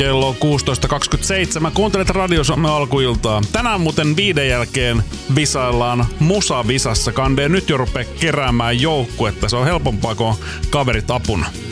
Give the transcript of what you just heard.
Kello on 16.27. Kuuntelet Radio Suomen alkuiltaa. Tänään muuten 5 jälkeen visaillaan Musa-visassa. Kandee nyt jo rupee keräämään joukkuetta. Se on helpompaa, kun on kaverit apuna.